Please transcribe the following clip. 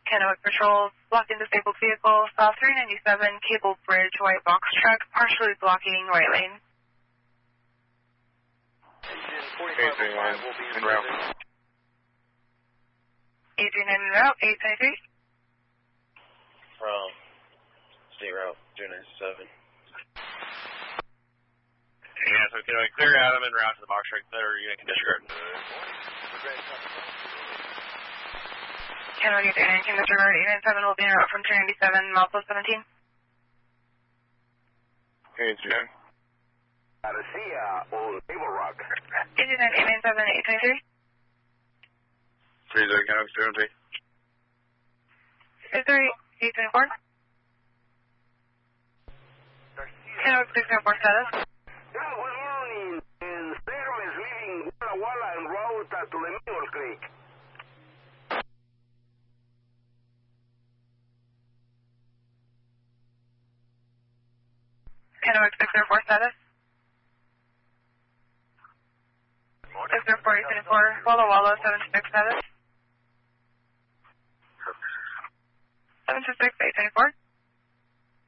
Kennewick Patrol, blocked and disabled vehicle, South 397, Cable Bridge, white box truck, partially blocking right lane. Adrian will be en route. Adrian en route, 893. From State Route 297. Yeah, so clear Adam en route to the box truck, or unit can disregard. Kennewick 819, disregard, 897 will be en route from 297, mile plus 17. Adrian. Garcia on Table Rock. Adrian 897, 823. Freezer, Kennewick 203. Is there 824? Kennewick 604 status. Yeah, good morning. Service leaving Walla Walla en route to the Middle Creek. Kennewick 604 status. 604, 824, Walla Walla 726 status. 726, 824.